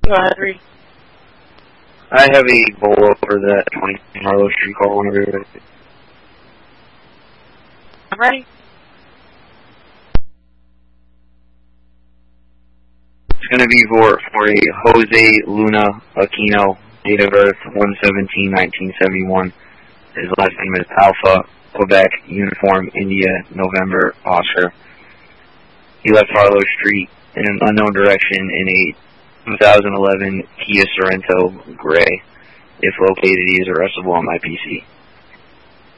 Go ahead, read. I have a bowl over that 20 Marlowe Street call whenever you're ready. I'm ready. It's going to be for a Jose Luna Aquino, date of birth 1/17/1971. His last name is Alpha, Quebec, Uniform, India, November, Oscar. He left Harlow Street in an unknown direction in a 2011 Kia Sorento Gray. If located, he is arrestable on my PC.